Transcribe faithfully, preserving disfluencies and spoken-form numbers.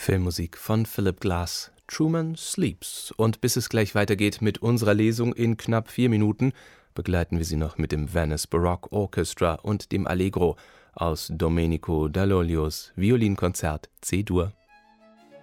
Filmmusik von Philip Glass, Truman Sleeps. Und bis es gleich weitergeht mit unserer Lesung in knapp vier Minuten, begleiten wir Sie noch mit dem Venice Baroque Orchestra und dem Allegro aus Domenico Dall'Olios Violinkonzert C-Dur.